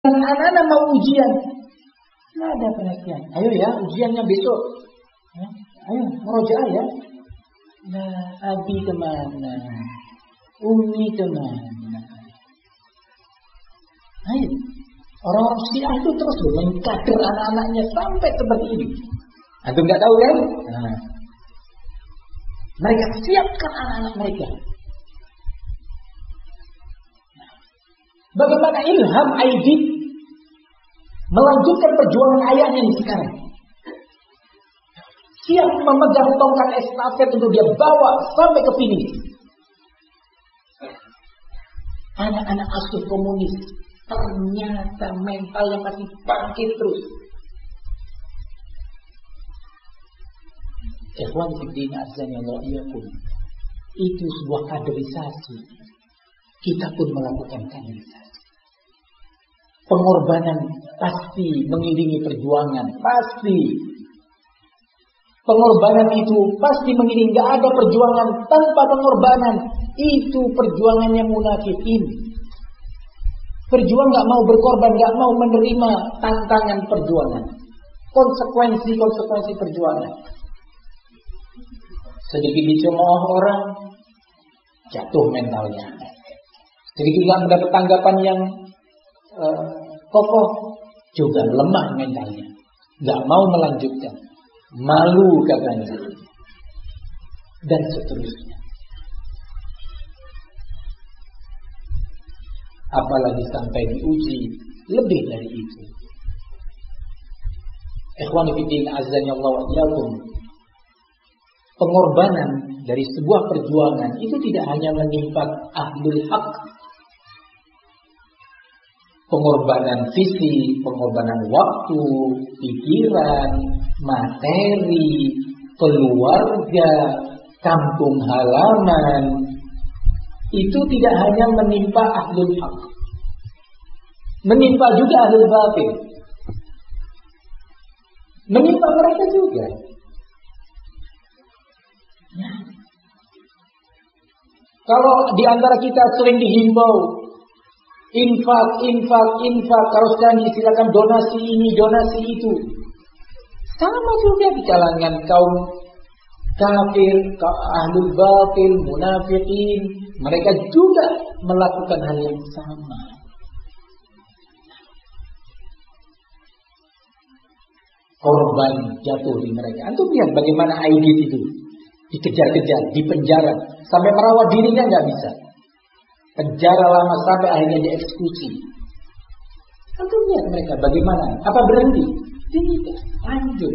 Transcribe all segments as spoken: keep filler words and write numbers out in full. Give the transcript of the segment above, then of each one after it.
anak-anak mau ujian. Nggak ada perhatian. Ayo ya, ujiannya besok. Ya, ayo, merojaah ya. Nah, Abi kemana? Umi kemana? Ayo. Orang-orang Syiah itu terus mengkader anak-anaknya sampai seperti ini. Antum nggak tahu kan? Nah. Mereka siapkan anak-anak mereka. Bagaimana Ilham Aidit melanjutkan perjuangan ayahnya ini sekarang? Siap memegang tongkat estafet untuk dia bawa sampai ke finish. Anak-anak asuh komunis ternyata mentalnya masih bangkit terus. Ikhwan fiddin azan Allah iyakum. Itu sebuah kaderisasi. Kita pun melakukan kaderisasi. Pengorbanan pasti mengiringi perjuangan, pasti. Pengorbanan itu pasti mengiringi. Gak ada perjuangan tanpa pengorbanan. Itu perjuangannya munafikin. Berjuang gak mau berkorban, gak mau menerima tantangan perjuangan. Konsekuensi-konsekuensi perjuangan. Sedikit dicemooh orang, jatuh mentalnya. Sedikit gak mendapat tanggapan yang uh, kokoh, juga lemah mentalnya. Gak mau melanjutkan. Malu katanya. Dan seterusnya. Apalagi sampai diuji lebih dari itu. Ikhwani fiddin azza wa jalla. Pengorbanan dari sebuah perjuangan itu tidak hanya menimpa ahlul haq. Pengorbanan fisik, pengorbanan waktu, pikiran, materi, keluarga, kampung halaman. Itu tidak hanya menimpa ahlul haq. Menimpa juga ahlul batil. Menimpa mereka juga. Ya. Kalau di antara kita sering dihimbau infak, infak, infak, kalau sekarang silakan donasi ini, donasi itu. Sama juga di kalangan kaum kafir, ahlul batil, munafikin, mereka juga melakukan hal yang sama. Korban jatuh di mereka. Antum lihat bagaimana Aidit itu dikejar-kejar, dipenjara, sampai merawat dirinya nggak bisa. Penjara lama sampai akhirnya dieksekusi. Antum lihat mereka bagaimana? Apa berhenti? Tidak, lanjut.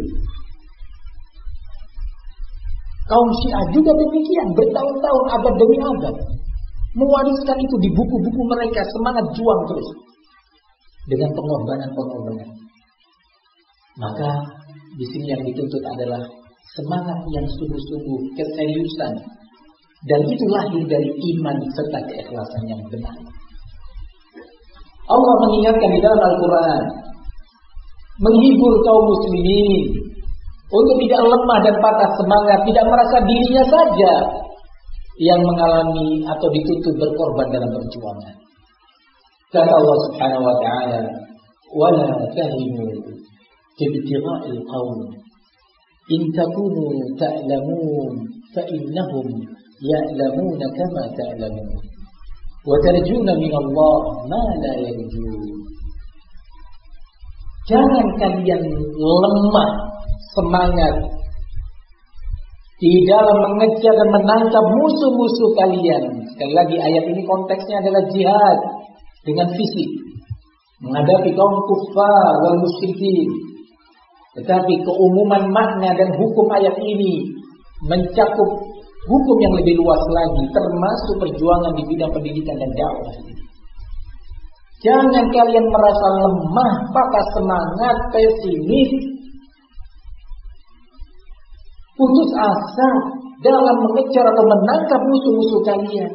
Kaum Syiah juga demikian, bertahun-tahun, abad demi abad, mewariskan itu di buku-buku mereka, semangat juang terus dengan pengorbanan-pengorbanan. Maka di sini yang dituntut adalah semangat yang sungguh-sungguh, keseriusan, dan itu lahir dari iman serta keikhlasan yang benar. Allah mengingatkan di dalam Al-Quran, menghibur kaum muslimin untuk tidak lemah dan patah semangat, tidak merasa dirinya saja yang mengalami atau dituntut berkorban dalam perjuangan. Kata Allah Subhanahu wa taala, "Wala tahinu fi ibtigha'il qaum in takunu ta'lamun fa innahum ya'lamuna kama ta'lamun wa tarjuna min Allah ma la yarjun." Jangan kalian lemah semangat di dalam mengejar dan menangkap musuh-musuh kalian. Sekali lagi ayat ini konteksnya adalah jihad dengan fisik, menghadapi kaum kuffar wal musyrikin. Tetapi keumuman makna dan hukum ayat ini mencakup hukum yang lebih luas lagi, termasuk perjuangan di bidang pendidikan dan dakwah. Jangan kalian merasa lemah, patah semangat, pesimis, putus asa dalam mengejar atau menangkap musuh-musuh kalian.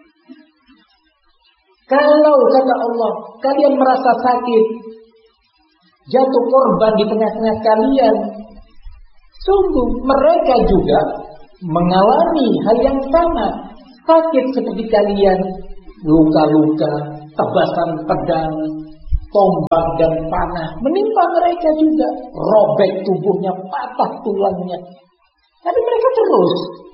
Kalau kata Allah, kalian merasa sakit, jatuh korban di tengah-tengah kalian, sungguh mereka juga mengalami hal yang sama, sakit seperti kalian, luka-luka, tebasan pedang, tombak dan panah menimpa mereka juga, robek tubuhnya, patah tulangnya. Tapi mereka terus,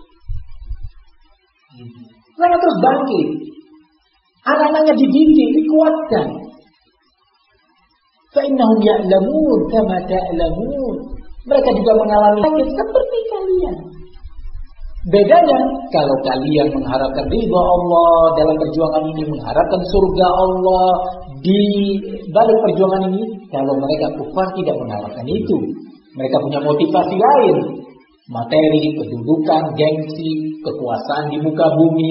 mereka terus bangkit. Anak-anaknya dididik, dikuatkan. Fa'innahum ya'lamun kama ta'lamun. Mereka juga mengalami sakit seperti kalian. Bedanya, kalau kalian mengharapkan ridha Allah dalam perjuangan ini, mengharapkan surga Allah di balik perjuangan ini, kalau mereka kufar tidak mengharapkan itu. Mereka punya motivasi lain, materi, kedudukan, gengsi, kekuasaan di muka bumi.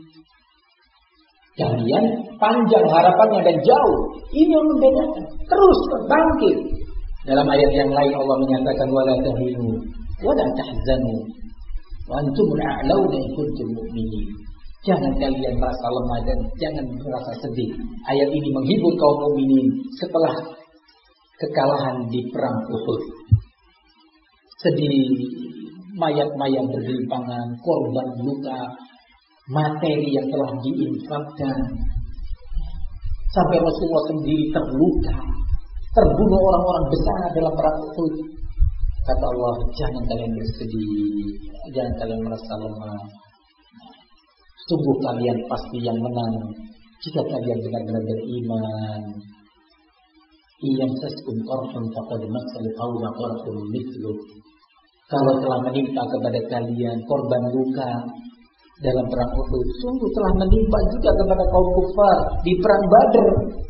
Kalian panjang harapannya dan jauh. Ini yang membedakan. Terus bangkit. Dalam ayat yang lain Allah menyatakan wala tahinu wala tahzanu wa antumul a'launa in kuntum mu'minin. Jangan kalian merasa lemah dan jangan merasa sedih. Ayat ini menghibur kaum mukminin setelah kekalahan di perang Uhud. Sedih, mayat-mayat bergelimpangan, korban luka, materi yang telah diinfakkan, sampai Rasulullah sendiri terluka, terbunuh orang-orang besar dalam perang Uhud. Kata Allah, jangan kalian bersedih, jangan kalian merasa lemah. Sungguh kalian pasti yang menang jika kalian benar-benar beriman. Iyam saskum qarhun faqad massal qawma qarhun mithlu. Kalau telah menimpa kepada kalian korban luka dalam perang Uhud, sungguh telah menimpa juga kepada kaum kufar di perang Badar.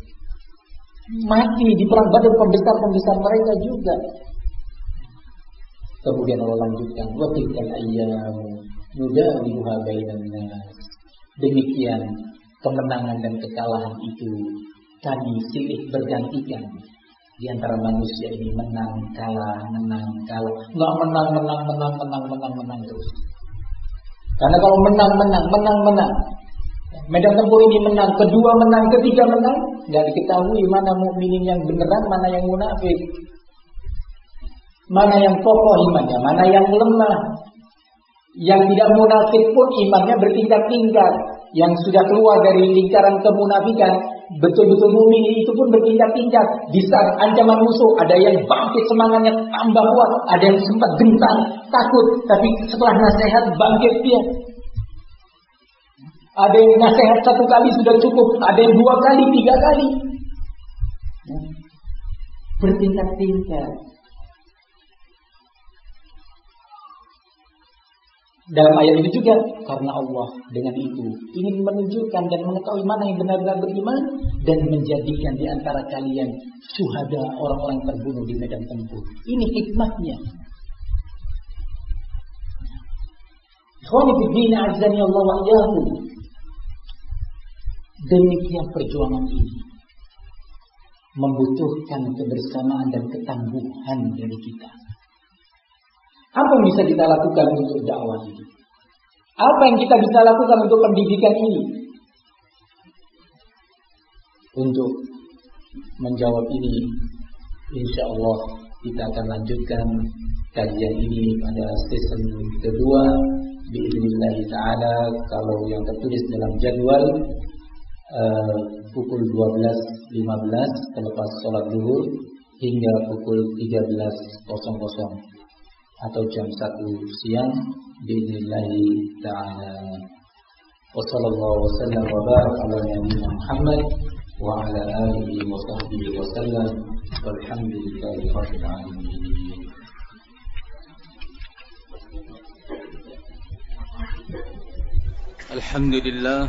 Mati di perang Badar pembesar-pembesar mereka juga. Kemudian Allah lanjutkan, wa tilkal ayyam nudawiluha bainan nas. Demikian kemenangan dan kekalahan itu kami silih bergantikan di antara manusia ini, menang kalah menang kalah, enggak menang menang menang menang menang menang terus. Karena kalau menang menang menang menang, medan tempur ini menang, kedua menang, ketiga menang, enggak diketahui mana mukminin yang beneran, mana yang munafik, mana yang kokoh imannya, mana yang lemah. Yang tidak munafik pun imannya bertingkat-tingkat. Yang sudah keluar dari lingkaran kemunafikan, betul-betul mukmin itu pun bertingkat-tingkat. Di saat ancaman musuh, ada yang bangkit semangatnya tambah kuat, ada yang sempat gentar, takut, tapi setelah nasihat bangkit dia. Ada yang nasihat satu kali sudah cukup, ada yang dua kali, tiga kali. Bertingkat-tingkat. Dalam ayat ini juga, karena Allah dengan itu ingin menunjukkan dan mengetahui mana yang benar-benar beriman dan menjadikan di antara kalian syuhada, orang-orang terbunuh di medan tempur. Ini hikmahnya. Ikhwani fi din, azzani Allah wa iyyakum. Demikian perjuangan ini membutuhkan kebersamaan dan ketangguhan dari kita. Apa yang bisa kita lakukan untuk dakwah ini? Apa yang kita bisa lakukan untuk pendidikan ini? Untuk menjawab ini, insya Allah kita akan lanjutkan kajian ini pada season kedua. Bi'idznillah ta'ala, kalau yang tertulis dalam jadwal uh, pukul dua belas lima belas selepas sholat zuhur hingga pukul tiga belas atau jam satu siang bi'idznillah ta'ala. Wa sallallahu wa sallam wa barak ala nabiyyina Muhammad wa ala alihi wa sahbihi wa sallam. Walhamdulillahi rabbil alamin. Alhamdulillah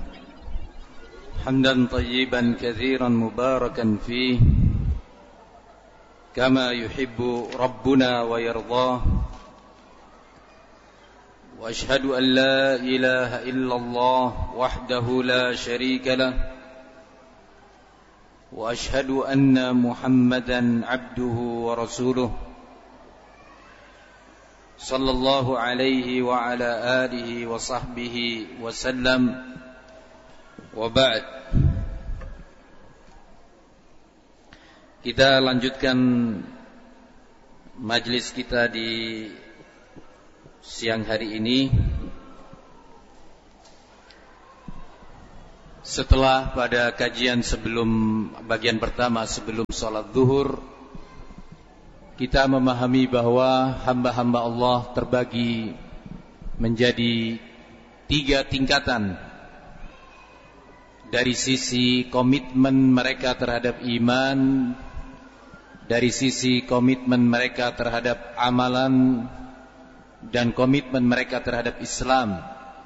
hamdan tayyiban katsiran mubarakan fihi كما يحب ربنا ويرضاه وأشهد أن لا إله إلا الله وحده لا شريك له وأشهد أن محمدا عبده ورسوله صلى الله عليه وعلى آله وصحبه وسلم وبعد. Kita lanjutkan majlis kita di siang hari ini Setelah pada kajian sebelum bagian pertama sebelum sholat zuhur, kita memahami bahwa hamba-hamba Allah terbagi menjadi tiga tingkatan dari sisi komitmen mereka terhadap iman, dari sisi komitmen mereka terhadap amalan, dan komitmen mereka terhadap Islam.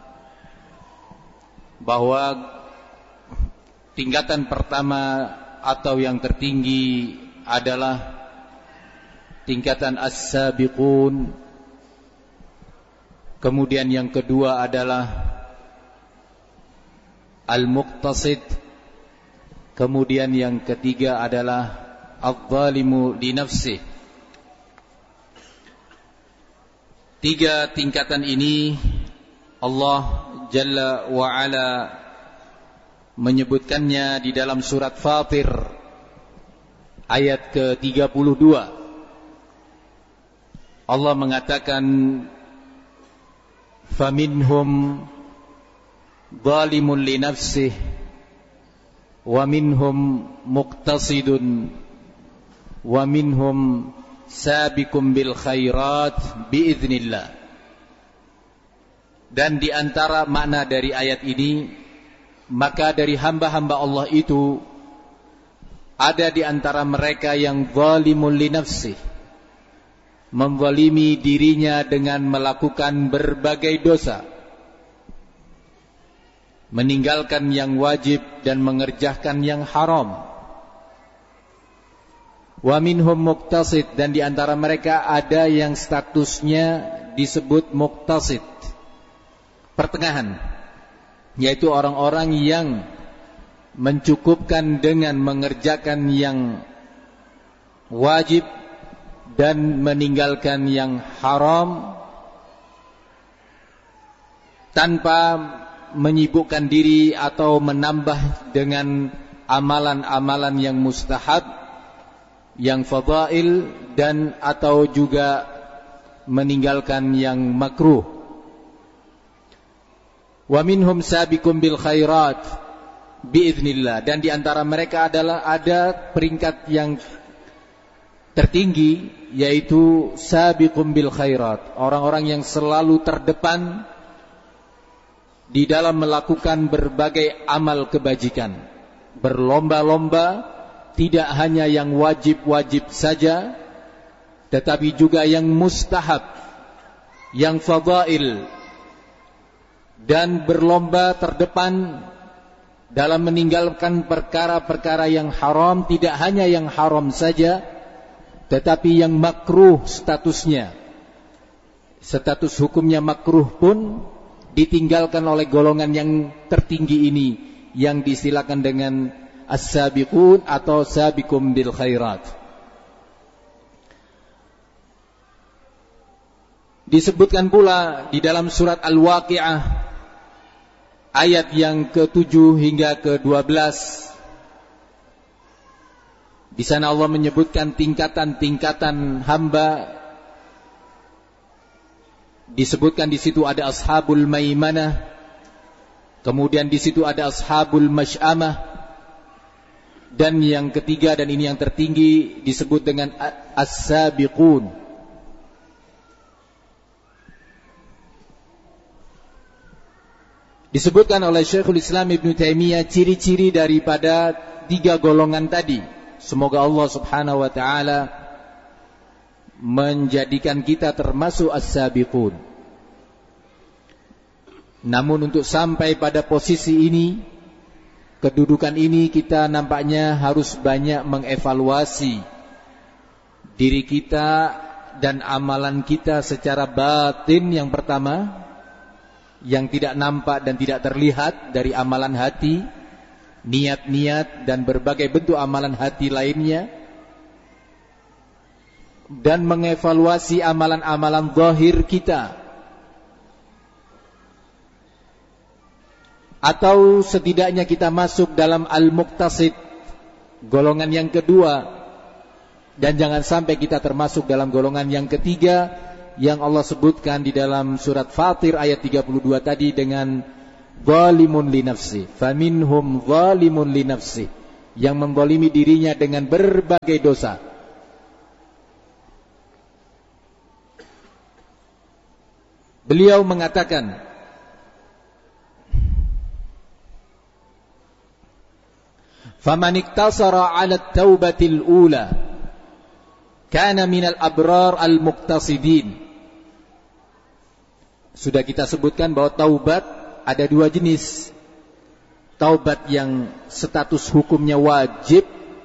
Bahwa tingkatan pertama atau yang tertinggi adalah tingkatan as-sabiqun. Kemudian yang kedua adalah al-muqtasid. Kemudian yang ketiga adalah adh-dhalimu li nafsih. Tiga tingkatan ini Allah Jalla wa Ala menyebutkannya di dalam surat Fatir ayat ke tiga puluh dua. Allah mengatakan, faminhum zalimun li nafsihi wa minhum muqtasidun wa minhum sabiqum bil khairat biiznillah. Dan di antara makna dari ayat ini, maka dari hamba-hamba Allah itu ada di antara mereka yang zalimun li nafsih, menzalimi dirinya dengan melakukan berbagai dosa, meninggalkan yang wajib dan mengerjakan yang haram. Wa minhum muqtasid, dan di antara mereka ada yang statusnya disebut muqtasid, pertengahan, yaitu orang-orang yang mencukupkan dengan mengerjakan yang wajib dan meninggalkan yang haram tanpa menyibukkan diri atau menambah dengan amalan-amalan yang mustahab, yang fadail, dan atau juga meninggalkan yang makruh. Wa minhum sabiqum bil khairat biiznillah, dan di antara mereka adalah ada peringkat yang tertinggi, yaitu sabiqum bil khairat, orang-orang yang selalu terdepan di dalam melakukan berbagai amal kebajikan, berlomba-lomba, tidak hanya yang wajib-wajib saja, tetapi juga yang mustahab, yang fadail, dan berlomba terdepan dalam meninggalkan perkara-perkara yang haram, tidak hanya yang haram saja, tetapi yang makruh statusnya. Status hukumnya makruh pun ditinggalkan oleh golongan yang tertinggi ini, yang disilakan dengan as-sabiqun atau sabiqum bil khairat. Disebutkan pula di dalam surat Al-Waqi'ah ayat yang ketujuh hingga ke dua belas. Di sana Allah menyebutkan tingkatan-tingkatan hamba. Disebutkan di situ ada ashabul maimanah, kemudian di situ ada ashabul masy'amah, dan yang ketiga dan ini yang tertinggi disebut dengan as-sabiqun. Disebutkan oleh Syekhul Islam Ibnu Taimiyah ciri-ciri daripada tiga golongan tadi. Semoga Allah Subhanahu wa taala menjadikan kita termasuk as-sabiqun. Namun untuk sampai pada posisi ini, kedudukan ini, kita nampaknya harus banyak mengevaluasi diri kita dan amalan kita secara batin. Yang pertama, yang tidak nampak dan tidak terlihat dari amalan hati, niat-niat dan berbagai bentuk amalan hati lainnya, dan mengevaluasi amalan-amalan zahir kita, atau setidaknya kita masuk dalam al-muqtasid, golongan yang kedua, dan jangan sampai kita termasuk dalam golongan yang ketiga yang Allah sebutkan di dalam surat Fatir ayat tiga puluh dua tadi dengan zalimun li nafsi, faminhum zalimun li nafsi, yang menzalimi dirinya dengan berbagai dosa. Beliau mengatakan, faman iktasara 'ala at-taubatil ula kana minal abrar al-muqtasidin. Sudah kita sebutkan bahwa taubat ada dua jenis. Taubat yang status hukumnya wajib,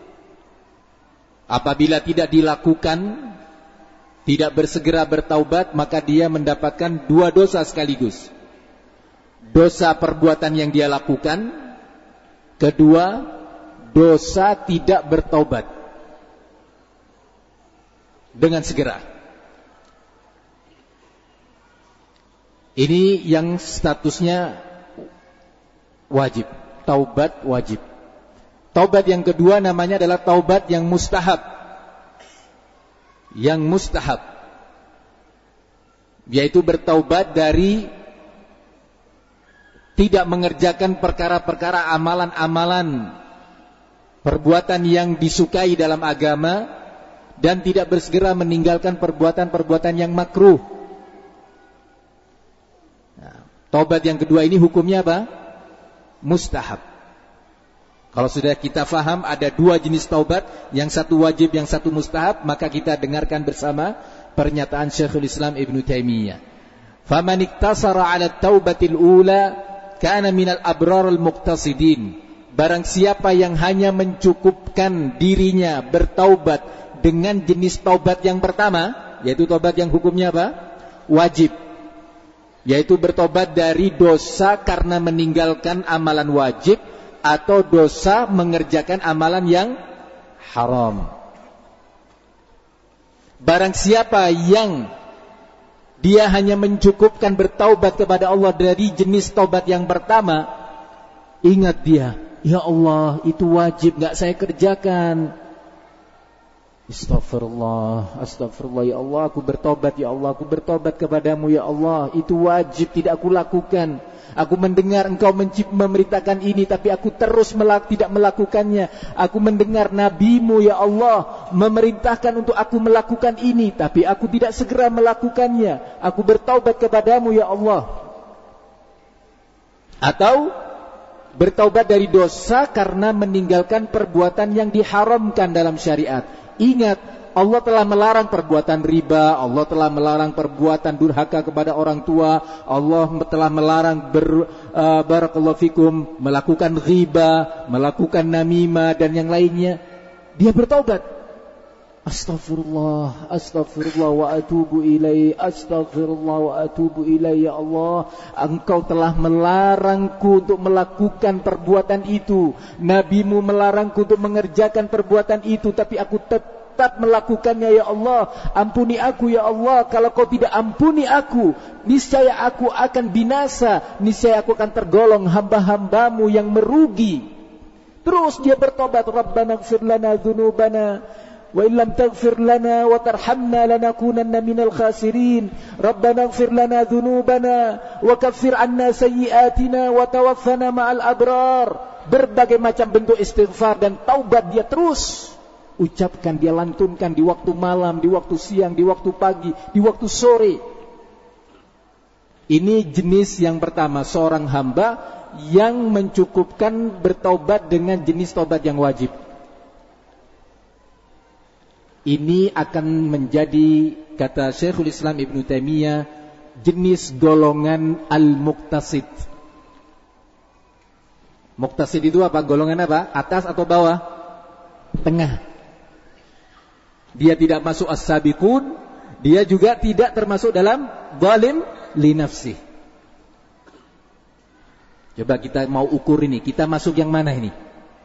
apabila tidak dilakukan, tidak bersegera bertaubat, maka dia mendapatkan dua dosa sekaligus. Dosa perbuatan yang dia lakukan, kedua, dosa tidak bertaubat dengan segera. Ini yang statusnya wajib, taubat wajib. Taubat yang kedua namanya adalah taubat yang mustahab. Yang mustahab, yaitu bertaubat dari tidak mengerjakan perkara-perkara amalan-amalan perbuatan yang disukai dalam agama, dan tidak bersegera meninggalkan perbuatan-perbuatan yang makruh. Nah, taubat yang kedua ini hukumnya apa? Mustahab. Kalau sudah kita faham ada dua jenis taubat, yang satu wajib, yang satu mustahab, maka kita dengarkan bersama pernyataan Syekhul Islam Ibnu Taimiyah. Faman iktasara 'ala at-taubatil ula kana minal abrar al-muqtasidin. Barang siapa yang hanya mencukupkan dirinya bertaubat dengan jenis taubat yang pertama, yaitu taubat yang hukumnya apa? Wajib, yaitu bertobat dari dosa karena meninggalkan amalan wajib atau dosa mengerjakan amalan yang haram. Barang siapa yang dia hanya mencukupkan bertaubat kepada Allah dari jenis taubat yang pertama, ingat dia, ya Allah, itu wajib, gak saya kerjakan. Astagfirullah, astagfirullah, ya Allah, aku bertobat, ya Allah, aku bertobat kepadamu, ya Allah, itu wajib, tidak aku lakukan. Aku mendengar engkau memerintahkan ini, tapi aku terus melak, tidak melakukannya. Aku mendengar nabimu, ya Allah, memerintahkan untuk aku melakukan ini, tapi aku tidak segera melakukannya. Aku bertaubat kepadamu, ya Allah. Atau bertaubat dari dosa karena meninggalkan perbuatan yang diharamkan dalam syariat. Ingat, Allah telah melarang perbuatan riba, Allah telah melarang perbuatan durhaka kepada orang tua, Allah telah melarang ber, uh, barakallahu fikum, melakukan riba, melakukan namimah dan yang lainnya. Dia bertaubat. Astaghfirullah, astaghfirullah wa atubu ilaihi, astaghfirullah wa atubu ilaihi, ya Allah, engkau telah melarangku untuk melakukan perbuatan itu. Nabimu melarangku untuk mengerjakan perbuatan itu, tapi aku tetap tetap melakukannya, ya Allah. Ampuni aku, ya Allah. Kalau kau tidak ampuni aku, niscaya aku akan binasa, niscaya aku akan tergolong hamba-hambamu yang merugi. Terus dia bertobat, Rabbana ighfir lana dzunubana wa illam taghfir lana wa tarhamna lanakunanna minal khasirin. Rabbana ighfir lana dzunubana wa kaffir 'anna sayyi'atina wa tawaffana ma'al abrar. Berbagai macam bentuk istighfar dan taubat dia terus ucapkan, dia lantunkan di waktu malam, di waktu siang, di waktu pagi, di waktu sore. Ini jenis yang pertama, seorang hamba yang mencukupkan bertaubat dengan jenis taubat yang wajib. Ini akan menjadi, kata Syekhul Islam Ibnu Taimiyah, jenis golongan al-muqtasid. Muqtasid itu apa? Golongan apa? Atas atau bawah? Tengah. Dia tidak masuk as-sabiqun, dia juga tidak termasuk dalam zalim li nafsi. Coba kita mau ukur ini, kita masuk yang mana ini?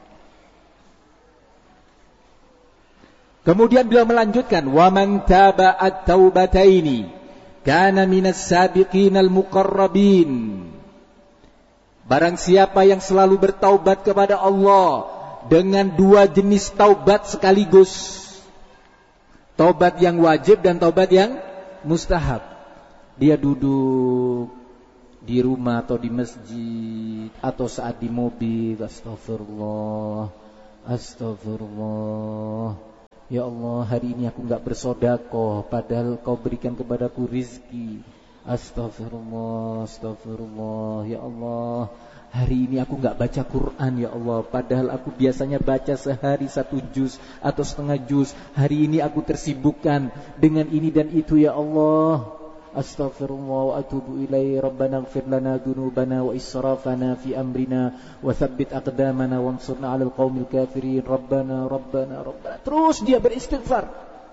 Kemudian beliau melanjutkan, wa man taba at-taubataini kana minas sabiqinal muqarrabin. Barang siapa yang selalu bertaubat kepada Allah dengan dua jenis taubat sekaligus, taubat yang wajib dan taubat yang mustahab. Dia duduk, di rumah atau di masjid atau saat di mobil, astagfirullah, astagfirullah. Ya Allah, hari ini aku enggak bersedekah padahal Kau berikan kepadaku rizki. Astagfirullah, astagfirullah. Ya Allah, hari ini aku enggak baca Quran ya Allah, padahal aku biasanya baca sehari satu juz atau setengah juz. Hari ini aku tersibukkan dengan ini dan itu ya Allah. Astaghfirullah wa atubu ilaihi. Rabbana ighfir lana dhunubana wa israfana fi amrina wa tsabbit aqdamana wansurna 'alal qaumil kafirin. Rabbana Rabbana Rabbana. Terus dia beristighfar.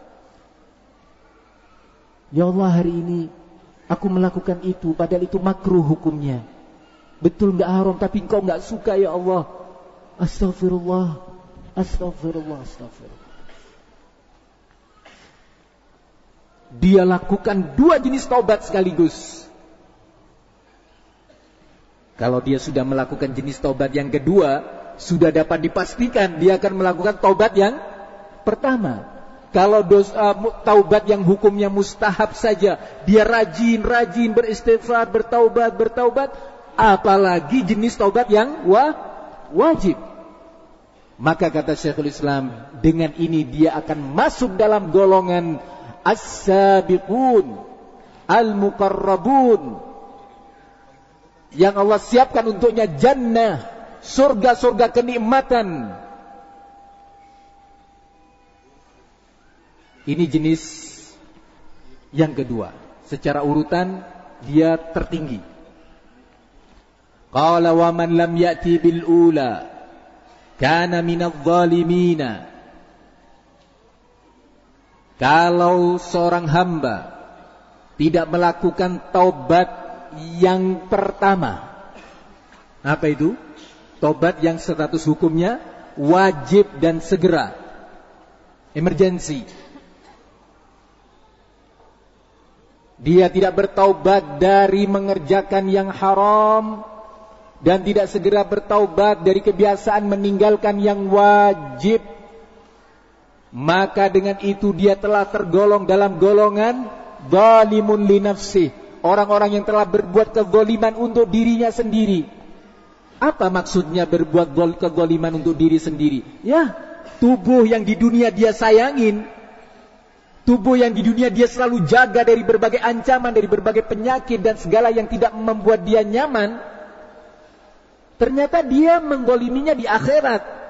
Ya Allah, hari ini aku melakukan itu padahal itu makruh hukumnya. Betul enggak haram tapi Engkau enggak suka ya Allah. Astaghfirullah. Astaghfirullah, astaghfirullah. Dia lakukan dua jenis taubat sekaligus. Kalau dia sudah melakukan jenis taubat yang kedua, sudah dapat dipastikan dia akan melakukan taubat yang pertama. Kalau dosa taubat yang hukumnya mustahab saja, dia rajin-rajin beristighfar, bertaubat, bertaubat, apalagi jenis taubat yang wa, wajib. Maka kata Syekhul Islam, dengan ini dia akan masuk dalam golongan as-sabiqun al-muqarrabun, yang Allah siapkan untuknya jannah, surga-surga kenikmatan. Ini jenis yang kedua. Secara urutan dia tertinggi. Qala wa man lam ya'ti bil ula kana minadh dhalimina. Kalau seorang hamba tidak melakukan taubat yang pertama, apa itu? Taubat yang status hukumnya wajib dan segera, emergency. Dia tidak bertaubat dari mengerjakan yang haram dan tidak segera bertaubat dari kebiasaan meninggalkan yang wajib, maka dengan itu dia telah tergolong dalam golongan zalimun li nafsih, orang-orang yang telah berbuat kezaliman untuk dirinya sendiri. Apa maksudnya berbuat kezaliman untuk diri sendiri? Ya, tubuh yang di dunia dia sayangin, tubuh yang di dunia dia selalu jaga dari berbagai ancaman, dari berbagai penyakit dan segala yang tidak membuat dia nyaman, ternyata dia menggoliminya di akhirat.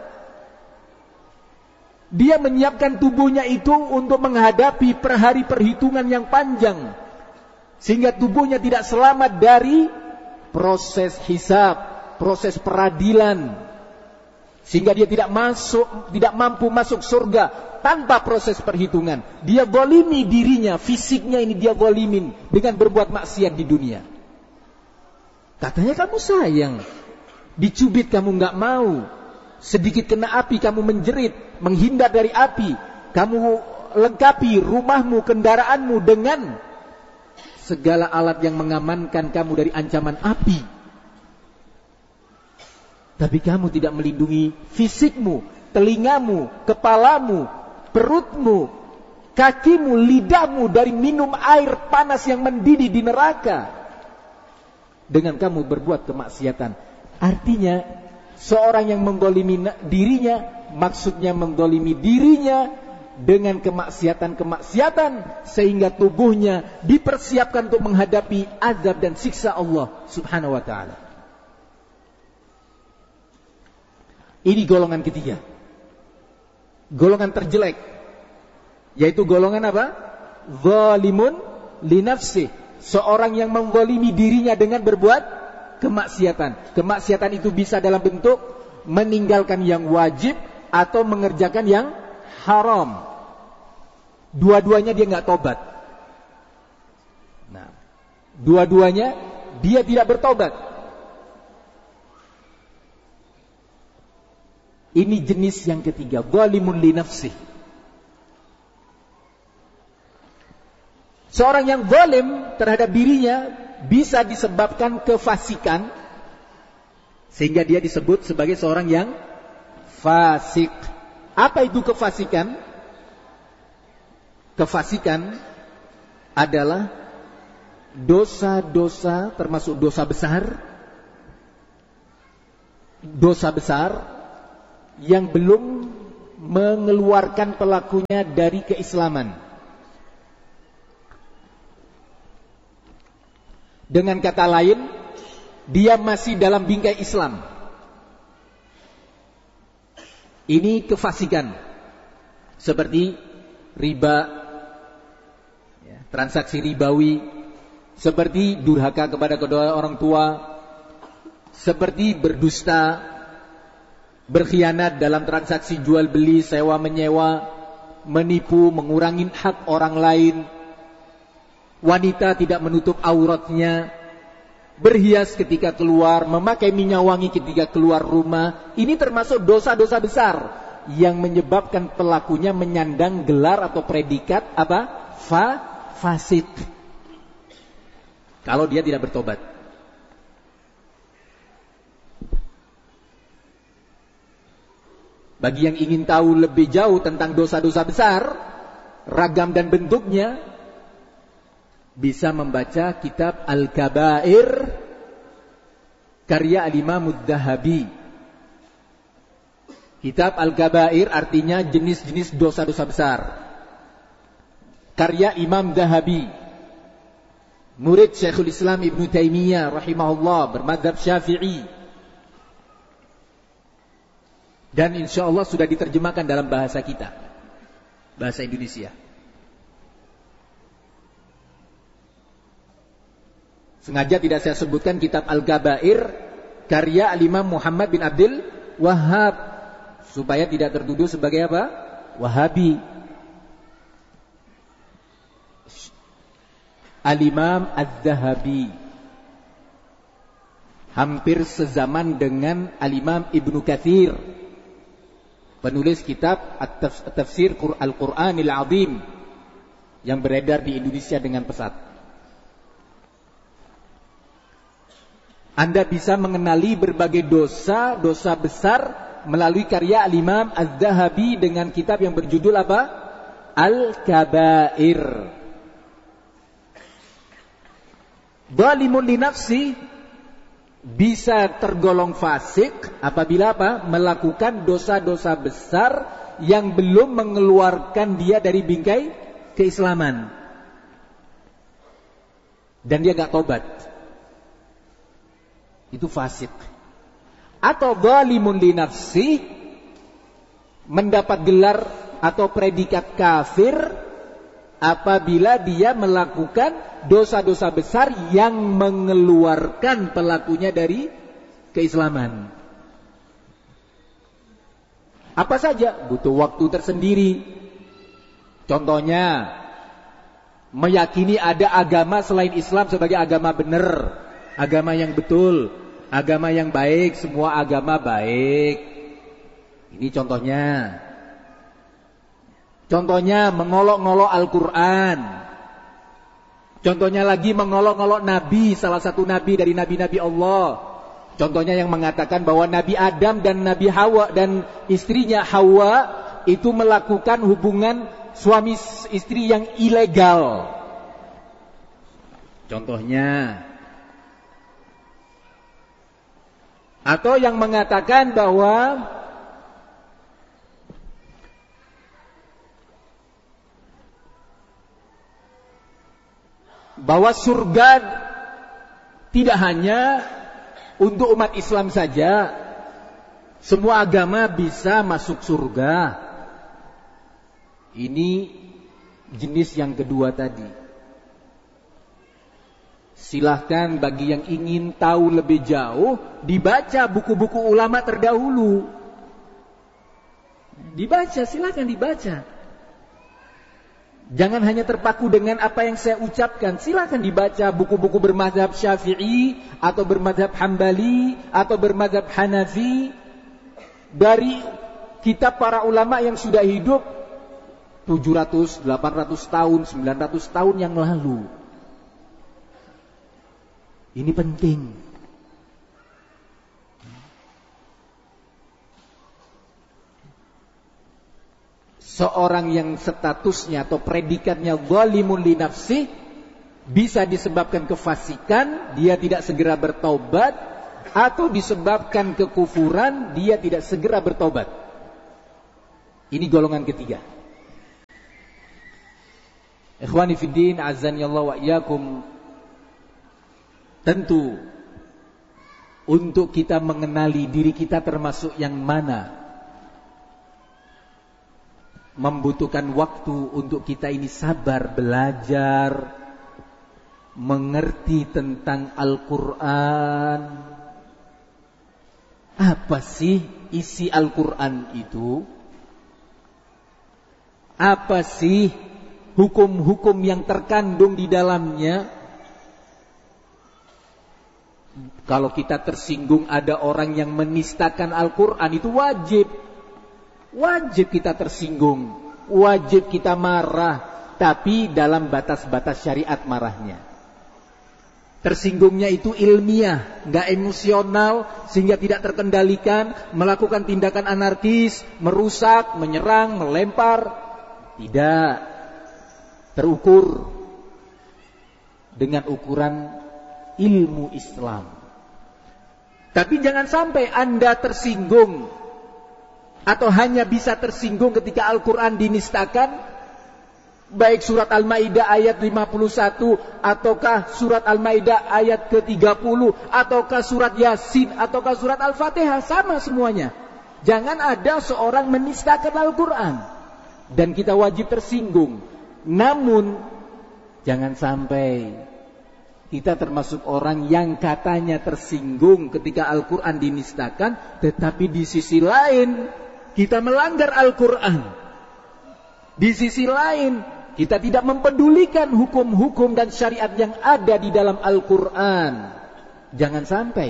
Dia menyiapkan tubuhnya itu untuk menghadapi perhari perhitungan yang panjang, sehingga tubuhnya tidak selamat dari proses hisab, proses peradilan, sehingga dia tidak masuk, tidak mampu masuk surga tanpa proses perhitungan. Dia zalimi dirinya, fisiknya ini dia zalimin dengan berbuat maksiat di dunia. Katanya kamu sayang, dicubit kamu enggak mau, sedikit kena api kamu menjerit, menghindar dari api, kamu lengkapi rumahmu, kendaraanmu dengan segala alat yang mengamankan kamu dari ancaman api. Tapi kamu tidak melindungi fisikmu, telingamu, kepalamu, perutmu, kakimu, lidahmu dari minum air panas yang mendidih di neraka, dengan kamu berbuat kemaksiatan. Artinya seorang yang menggolimi dirinya, maksudnya menggolimi dirinya dengan kemaksiatan-kemaksiatan, sehingga tubuhnya dipersiapkan untuk menghadapi azab dan siksa Allah subhanahu wa ta'ala. Ini golongan ketiga, golongan terjelek, yaitu golongan apa? Zalimun li nafsih, seorang yang menggolimi dirinya dengan berbuat kemaksiatan. Kemaksiatan itu bisa dalam bentuk meninggalkan yang wajib atau mengerjakan yang haram. Dua-duanya dia nggak tobat. Nah, dua-duanya dia tidak bertobat. Ini jenis yang ketiga, zalimun li nafsih. Seorang yang zalim terhadap dirinya bisa disebabkan kefasikan, sehingga dia disebut sebagai seorang yang fasik. Apa itu kefasikan? Kefasikan adalah dosa-dosa termasuk dosa besar, dosa besar yang belum mengeluarkan pelakunya dari keislaman. Dengan kata lain, dia masih dalam bingkai Islam. Ini kefasikan, seperti riba, ya, transaksi ribawi, seperti durhaka kepada kedua orang tua, seperti berdusta, berkhianat dalam transaksi jual beli, sewa menyewa, menipu, mengurangi hak orang lain, wanita tidak menutup auratnya, berhias ketika keluar, memakai minyak wangi ketika keluar rumah. Ini termasuk dosa-dosa besar yang menyebabkan pelakunya menyandang gelar atau predikat apa? Fa, fasik. Kalau dia tidak bertobat. Bagi yang ingin tahu lebih jauh tentang dosa-dosa besar, ragam dan bentuknya, bisa membaca kitab Al-Kabair karya Al-Imam Ad-Dhahabi. Kitab Al-Kabair artinya jenis-jenis dosa-dosa besar, karya Imam Dhahabi, murid Syekhul Islam Ibn Taimiyah rahimahullah, bermadzhab Syafi'i, dan insya Allah sudah diterjemahkan dalam bahasa kita, bahasa Indonesia. Sengaja tidak saya sebutkan kitab Al-Kabair karya Al-Imam Muhammad bin Abdul Wahhab, supaya tidak tertuduh sebagai apa? Wahabi. Al-Imam Ad-Dhahabi hampir sezaman dengan Al-Imam Ibnu Katsir, penulis kitab At-Tafsir Al-Qur'anil Azim yang beredar di Indonesia dengan pesat. Anda bisa mengenali berbagai dosa, dosa besar melalui karya Al-Imam Az-Zahabi dengan kitab yang berjudul apa? Al-Kabair. Zalimun li nafsi bisa tergolong fasik apabila apa? Melakukan dosa-dosa besar yang belum mengeluarkan dia dari bingkai keislaman. Dan dia gak tobat. Itu fasik. Atau zalimun li nafsi mendapat gelar atau predikat kafir apabila dia melakukan dosa-dosa besar yang mengeluarkan pelakunya dari keislaman. Apa saja? Butuh waktu tersendiri. Contohnya, meyakini ada agama selain Islam sebagai agama benar, agama yang betul, agama yang baik, semua agama baik. Ini contohnya. Contohnya mengolok-ngolok Al-Quran. Contohnya lagi mengolok-ngolok Nabi, salah satu Nabi dari Nabi-Nabi Allah. Contohnya yang mengatakan bahwa Nabi Adam dan Nabi Hawa dan istrinya Hawa itu melakukan hubungan suami istri yang ilegal. Contohnya. Atau yang mengatakan bahwa bahwa surga tidak hanya untuk umat Islam saja, semua agama bisa masuk surga. Ini jenis yang kedua tadi. Silahkan bagi yang ingin tahu lebih jauh, dibaca buku-buku ulama terdahulu. Dibaca, silahkan dibaca. Jangan hanya terpaku dengan apa yang saya ucapkan. Silakan dibaca buku-buku bermadzhab Syafi'i atau bermadzhab Hambali atau bermadzhab Hanafi dari kitab para ulama yang sudah hidup tujuh ratus, delapan ratus tahun, sembilan ratus tahun yang lalu. Ini penting. Seorang yang statusnya atau predikatnya zalimun li nafsi, Bisa disebabkan kefasikan, dia tidak segera bertaubat, atau disebabkan kekufuran, dia tidak segera bertaubat. Ini golongan ketiga. Ikhwani fiddin, azani Allah wa iyyakum. Tentu untuk kita mengenali diri kita termasuk yang mana, membutuhkan waktu untuk kita ini sabar belajar, mengerti tentang Al-Quran. Apa sih isi Al-Quran itu? Apa sih hukum-hukum yang terkandung di dalamnya? Kalau kita tersinggung ada orang yang menistakan Al-Quran, itu wajib. Wajib kita tersinggung, wajib kita marah, tapi dalam batas-batas syariat marahnya. Tersinggungnya itu ilmiah, gak emosional, sehingga tidak terkendalikan, melakukan tindakan anarkis, merusak, menyerang, melempar. Tidak. Terukur dengan ukuran ilmu Islam. Tapi jangan sampai Anda tersinggung atau hanya bisa tersinggung ketika Al-Quran dinistakan, baik surat Al-Maidah ayat lima puluh satu, ataukah surat Al-Maidah ayat ke tiga puluh, ataukah surat Yasin, ataukah surat Al-Fatihah, sama semuanya. Jangan ada seorang menistakan Al-Quran dan kita wajib tersinggung. Namun jangan sampai kita termasuk orang yang katanya tersinggung ketika Al-Quran dinistakan, tetapi di sisi lain kita melanggar Al-Quran. Di sisi lain kita tidak mempedulikan hukum-hukum dan syariat yang ada di dalam Al-Quran. Jangan sampai.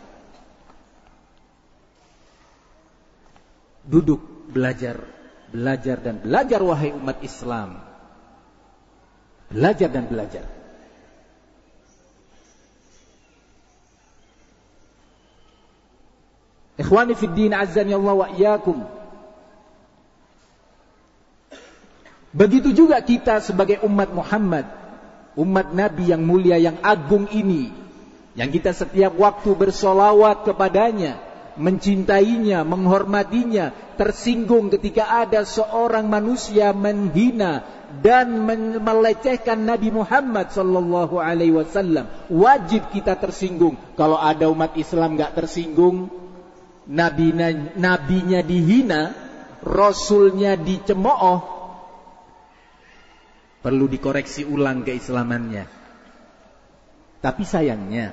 Duduk belajar, belajar dan belajar wahai umat Islam. Belajar dan belajar. Ikhwani fiddin, azzani Allah wa iyyakum. Begitu juga kita sebagai umat Muhammad, umat Nabi yang mulia, yang agung ini, yang kita setiap waktu bersolawat kepadanya, mencintainya, menghormatinya, tersinggung ketika ada seorang manusia menghina dan melecehkan Nabi Muhammad sallallahu alaihi wasallam. Wajib kita tersinggung. Kalau ada umat Islam gak tersinggung, nabinya, nabinya dihina, rasulnya dicemooh, perlu dikoreksi ulang keislamannya. Tapi sayangnya,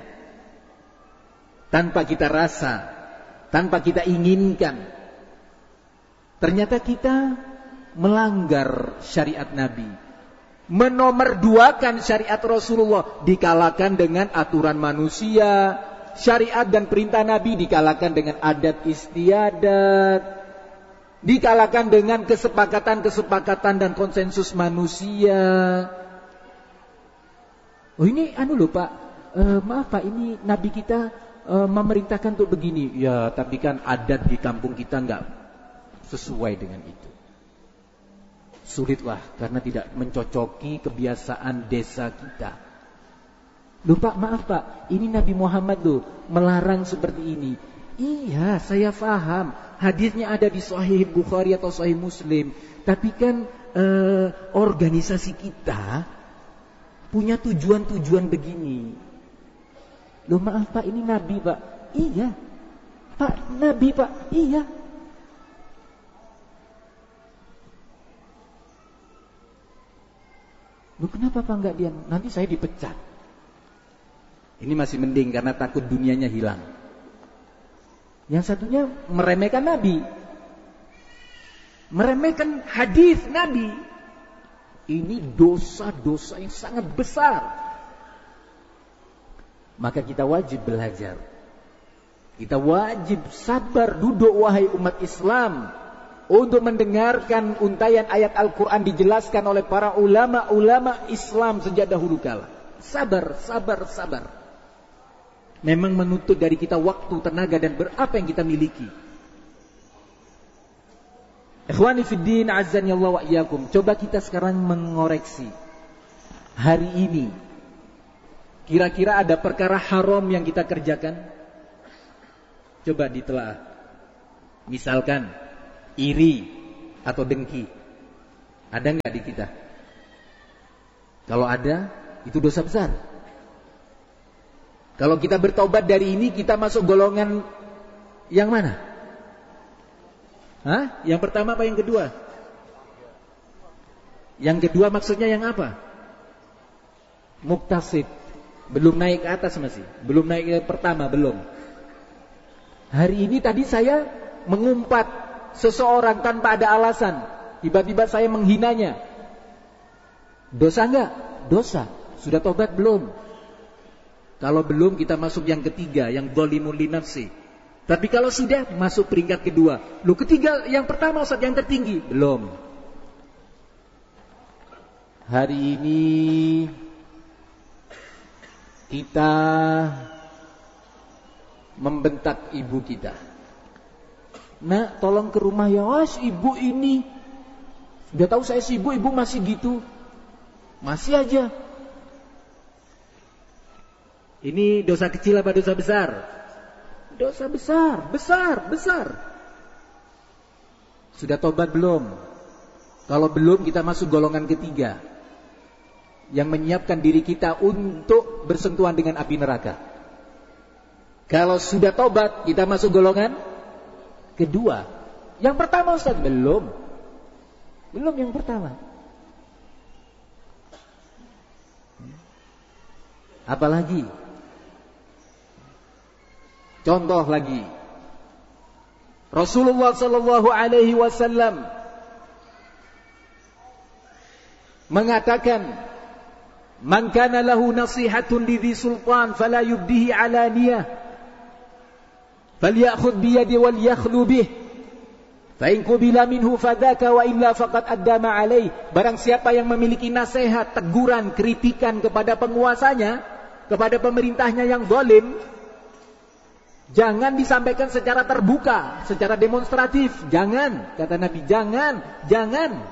tanpa kita rasa, tanpa kita inginkan, ternyata kita melanggar syariat Nabi, menomorduakan syariat Rasulullah, dikalahkan dengan aturan manusia. Syariat dan perintah Nabi dikalahkan dengan adat istiadat, dikalahkan dengan kesepakatan-kesepakatan dan konsensus manusia. Oh ini anu loh Pak, e, maaf Pak, ini Nabi kita e, memerintahkan untuk begini. Ya tapi kan adat di kampung kita nggak sesuai dengan itu. Sulitlah karena tidak mencocoki kebiasaan desa kita. Loh Pak, maaf Pak, ini Nabi Muhammad loh melarang seperti ini. Iya, saya paham. Hadisnya ada di Sahih Bukhari atau Sahih Muslim. Tapi kan eh, organisasi kita punya tujuan-tujuan begini. Loh maaf Pak, ini Nabi Pak. Iya. Pak, Nabi Pak. Iya. Loh kenapa Pak enggak dia? Nanti saya dipecat. Ini masih mending karena takut dunianya hilang. Yang satunya meremehkan Nabi, meremehkan hadis Nabi. Ini dosa-dosa yang sangat besar. Maka kita wajib belajar. Kita wajib sabar duduk wahai umat Islam untuk mendengarkan untayan ayat Al-Quran dijelaskan oleh para ulama-ulama Islam sejak dahulu kala. Sabar, sabar, sabar. Memang menuntut dari kita waktu, tenaga dan berapa yang kita miliki. Ikhwani fiddin, azzani Allah wa iyyakum. Coba kita sekarang mengoreksi. Hari ini Kira-kira ada perkara haram yang kita kerjakan? Coba ditelaah. Misalkan iri atau dengki. Ada nggak di kita? Kalau ada, itu dosa besar. Kalau kita bertobat dari ini, kita masuk golongan yang mana? Hah? Yang pertama apa yang kedua? Yang kedua maksudnya yang apa? Muktasid. Belum naik ke atas masih. Belum naik ke pertama, belum. Hari ini tadi saya mengumpat seseorang tanpa ada alasan. Tiba-tiba saya menghinanya. Dosa enggak? Dosa. Sudah tobat belum? Kalau belum, kita masuk yang ketiga, yang dzalimun li nafsi. Tapi kalau sudah, masuk peringkat kedua. Lu ketiga, yang pertama Ustaz, yang tertinggi. Belum. Hari ini kita membentak ibu kita. Nak, tolong ke rumah ya. Wah, si ibu ini. Sudah tahu saya si ibu, ibu masih gitu. Masih aja. Ini dosa kecil apa dosa besar? Dosa besar, besar, besar. Sudah tobat belum? Kalau belum, kita masuk golongan ketiga, yang menyiapkan diri kita untuk bersentuhan dengan api neraka. Kalau sudah tobat, kita masuk golongan kedua. Yang pertama Ustaz, belum. Belum yang pertama. Apalagi? Contoh lagi. Rasulullah sallallahu alaihi wasallam mengatakan, "Man kana lahu nasihatun lidhi sultan fala yubdihi alaniyah, falyakhudh bi yadi wal yakhlu bih, fa in qubila minhu fadzaka wa illa faqad addama alaih." Barang siapa yang memiliki nasihat, teguran, kritikan kepada penguasanya, kepada pemerintahnya yang zalim, jangan disampaikan secara terbuka, secara demonstratif. Jangan, kata Nabi, jangan, jangan.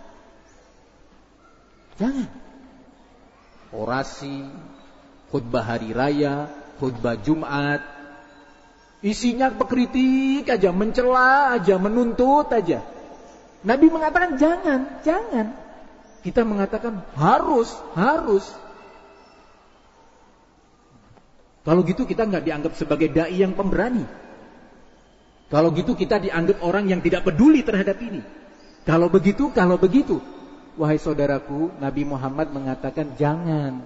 Jangan. Orasi, khutbah hari raya, khutbah Jumat, isinya pekritik aja, mencela aja, menuntut aja. Nabi mengatakan jangan, jangan. Kita mengatakan harus, harus. Kalau gitu kita nggak dianggap sebagai dai yang pemberani. Kalau gitu kita dianggap orang yang tidak peduli terhadap ini. Kalau begitu, kalau begitu, wahai saudaraku, Nabi Muhammad mengatakan jangan.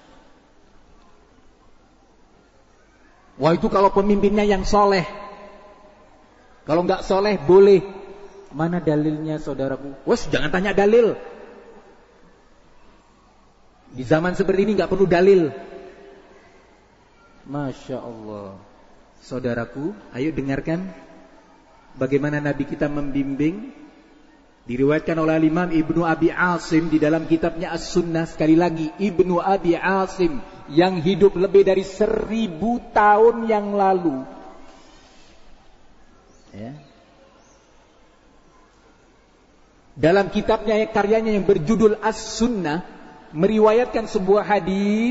Wah, itu kalau pemimpinnya yang soleh. Kalau nggak soleh boleh. Mana dalilnya saudaraku? Wes, jangan tanya dalil. Di zaman seperti ini nggak perlu dalil. Masya Allah. Saudaraku, ayo dengarkan bagaimana Nabi kita membimbing. Diriwayatkan oleh Imam Ibnu Abi Asim di dalam kitabnya As-Sunnah. Sekali lagi, Ibnu Abi Asim yang hidup lebih dari seribu tahun yang lalu, ya. Dalam kitabnya, karyanya yang berjudul As-Sunnah, meriwayatkan sebuah hadis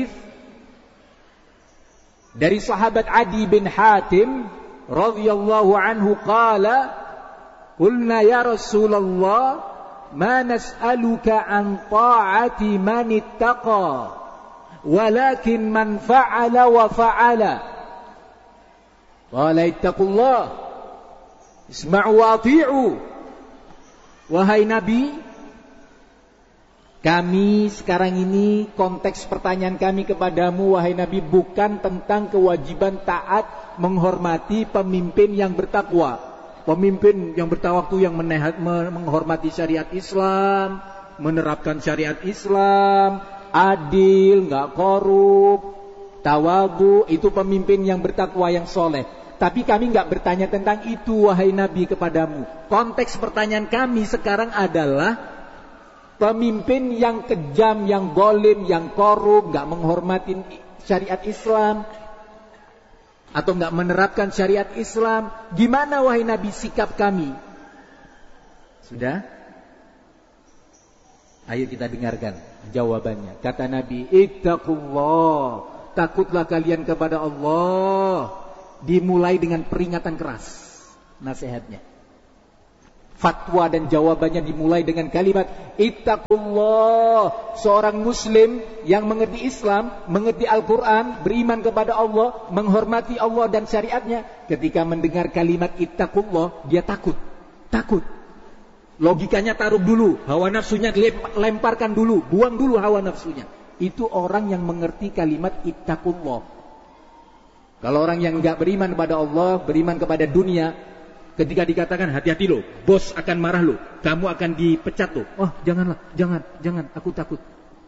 dari sahabat Adi bin Hatim radhiyallahu anhu qala, qulna ya Rasulullah ma nas'aluka an ta'ati man ittaqa walakin man fa'ala wa fa'ala. Qala ittaqullah isma'u wa ati'u. Wahai Nabi, kami sekarang ini, konteks pertanyaan kami kepadamu wahai Nabi, bukan tentang kewajiban taat menghormati pemimpin yang bertakwa. Pemimpin yang bertawaktu, yang menehat, menghormati syariat Islam, menerapkan syariat Islam, adil, nggak korup, tawadhu, itu pemimpin yang bertakwa, yang soleh. Tapi kami nggak bertanya tentang itu wahai Nabi kepadamu. Konteks pertanyaan kami sekarang adalah pemimpin yang kejam, yang zalim, yang korup, nggak menghormati syariat Islam atau nggak menerapkan syariat Islam. Gimana wahai Nabi sikap kami? Sudah? Ayo kita dengarkan jawabannya. Kata Nabi, ittaqullah takutlah kalian kepada Allah. Dimulai dengan peringatan keras nasihatnya. Fatwa dan jawabannya dimulai dengan kalimat ittaqullah. Seorang muslim yang mengerti Islam, mengerti Al-Quran, beriman kepada Allah, menghormati Allah dan syariatnya, ketika mendengar kalimat ittaqullah, dia takut. Takut. Logikanya taruh dulu, hawa nafsunya lemparkan dulu, buang dulu hawa nafsunya. Itu orang yang mengerti kalimat ittaqullah. Kalau orang yang enggak beriman kepada Allah, beriman kepada dunia, ketika dikatakan hati-hati lo, bos akan marah lo, kamu akan dipecat lo. Oh janganlah, jangan, jangan, aku takut.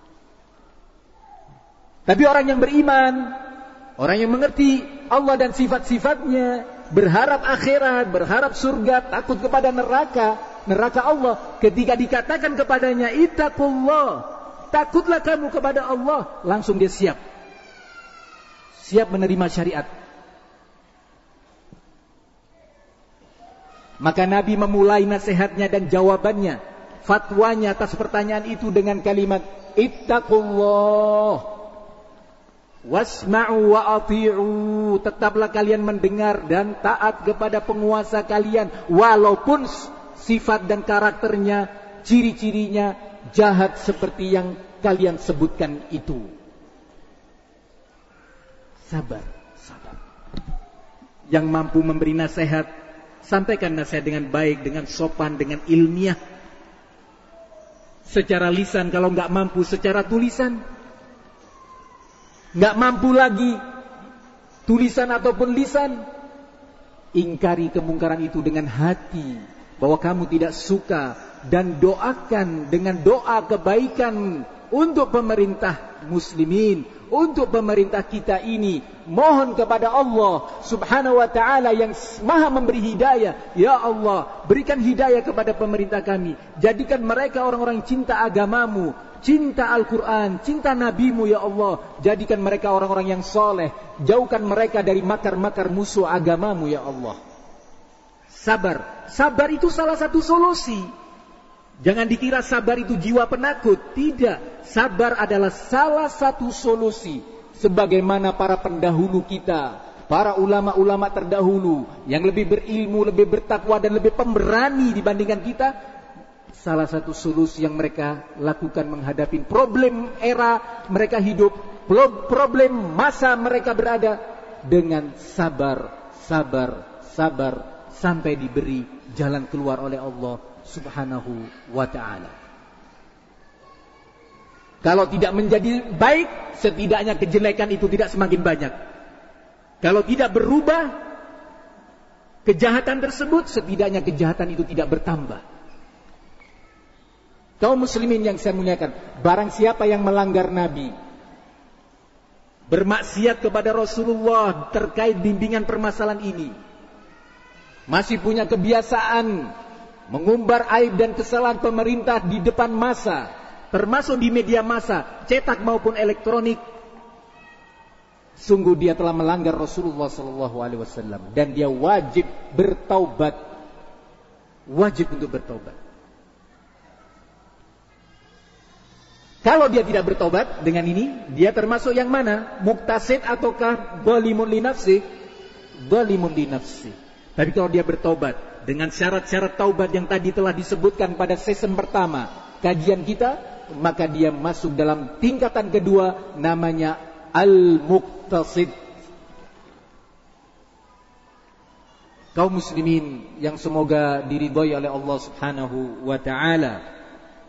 Tapi orang yang beriman, orang yang mengerti Allah dan sifat-sifatnya, berharap akhirat, berharap surga, takut kepada neraka, neraka Allah, ketika dikatakan kepadanya ittaqullah, takutlah kamu kepada Allah, langsung dia siap. Siap menerima syariat. Maka Nabi memulai nasihatnya dan jawabannya, fatwanya atas pertanyaan itu dengan kalimat ittaqullah wasma'u wa ati'u. Tetaplah kalian mendengar dan taat kepada penguasa kalian, walaupun sifat dan karakternya, ciri-cirinya jahat seperti yang kalian sebutkan itu. Sabar, sabar. Yang mampu memberi nasihat, sampaikan nasihat dengan baik, dengan sopan, dengan ilmiah. Secara lisan, kalau nggak mampu secara tulisan. Nggak mampu lagi tulisan ataupun lisan, ingkari kemungkaran itu dengan hati, bahwa kamu tidak suka, dan doakan dengan doa kebaikan untuk pemerintah muslimin, untuk pemerintah kita ini. Mohon kepada Allah subhanahu wa ta'ala yang maha memberi hidayah, ya Allah, berikan hidayah kepada pemerintah kami, jadikan mereka orang-orang cinta agamamu, cinta Al-Quran, cinta Nabimu, ya Allah. Jadikan mereka orang-orang yang soleh, jauhkan mereka dari makar-makar musuh agamamu, ya Allah. Sabar, sabar itu salah satu solusi. Jangan dikira sabar itu jiwa penakut. Tidak, sabar adalah salah satu solusi. Sebagaimana para pendahulu kita, para ulama-ulama terdahulu yang lebih berilmu, lebih bertakwa dan lebih pemberani dibandingkan kita, salah satu solusi yang mereka lakukan menghadapi problem era mereka hidup, problem masa mereka berada, dengan sabar, sabar, sabar, sampai diberi jalan keluar oleh Allah subhanahu wa ta'ala. Kalau tidak menjadi baik, setidaknya kejelekan itu tidak semakin banyak. Kalau tidak berubah kejahatan tersebut, setidaknya kejahatan itu tidak bertambah. Kaum muslimin yang saya muliakan, barang siapa yang melanggar Nabi, bermaksiat kepada Rasulullah terkait bimbingan permasalahan ini, masih punya kebiasaan mengumbar aib dan kesalahan pemerintah di depan massa, termasuk di media massa, cetak maupun elektronik, sungguh dia telah melanggar Rasulullah sallallahu alaihi wasallam, dan dia wajib bertaubat, wajib untuk bertaubat. Kalau dia tidak bertobat dengan ini, dia termasuk yang mana? Muktasid ataukah zalimun li nafsi? Zalimun li nafsi. Tapi kalau dia bertobat dengan syarat-syarat taubat yang tadi telah disebutkan pada season pertama kajian kita, maka dia masuk dalam tingkatan kedua, namanya al-muqtasid. Kaum muslimin yang semoga diridhai oleh Allah subhanahu wa ta'ala,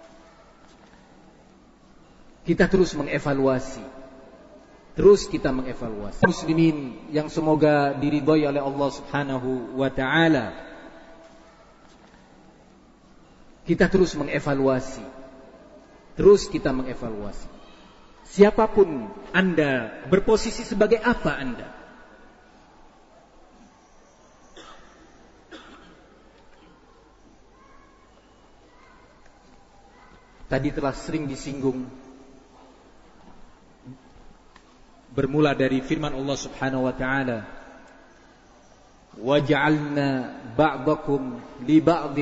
kita terus mengevaluasi, terus kita mengevaluasi. Muslimin yang semoga diridhai oleh Allah subhanahu wa ta'ala, kita terus mengevaluasi, terus kita mengevaluasi. Siapapun Anda, berposisi sebagai apa Anda? Tadi telah sering disinggung, bermula dari firman Allah subhanahu wa ta'ala, وَجَعَلْنَا بَعْضَكُمْ لِبَعْضٍ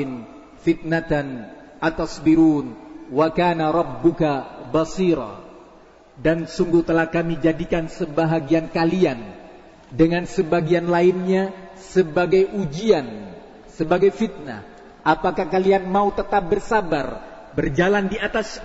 فِتْنَةً أَتَصْبِرُونَ وَكَانَ رَبُّكَ بَصِيرًا. dan sungguh telah kami jadikan sebahagian kalian dengan sebagian lainnya sebagai ujian, sebagai fitnah. Apakah kalian mau tetap bersabar, berjalan di atas